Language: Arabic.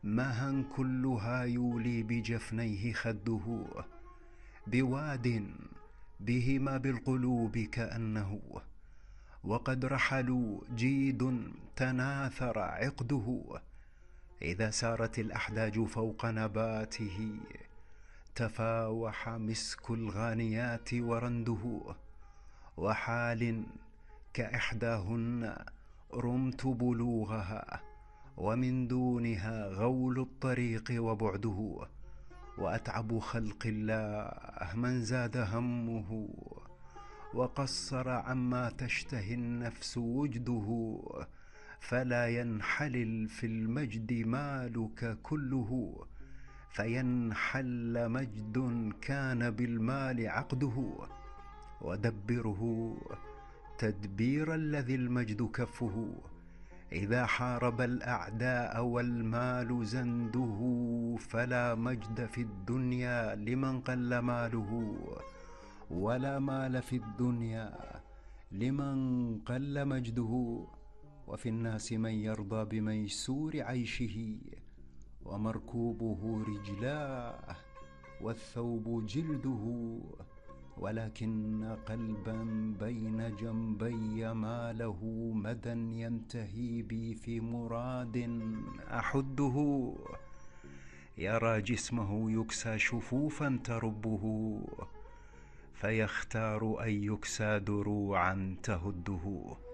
مها كلها يولي بجفنيه خده، بواد بهما بالقلوب كأنه، وقد رحلوا جيد تناثر عقده. إذا سارت الأحداج فوق نباته، تفاوح مسك الغانيات ورنده. وحال كإحداهن رمت بلوغها، ومن دونها غول الطريق وبعده. وأتعب خلق الله من زاد همه، وقصر عما تشتهي النفس وجده. فلا ينحلل في المجد مالك كله، فينحل مجد كان بالمال عقده. ودبره تدبير الذي المجد كفه، إذا حارب الأعداء والمال زنده. فلا مجد في الدنيا لمن قل ماله، ولا مال في الدنيا لمن قل مجده. وفي الناس من يرضى بميسور عيشه، ومركوبه رجلاه والثوب جلده. ولكن قلبا بين جنبي ما له مدى ينتهي بي في مراد أحده. يرى جسمه يكسى شفوفا تربه، فيختار أن يكسى دروعا تهده.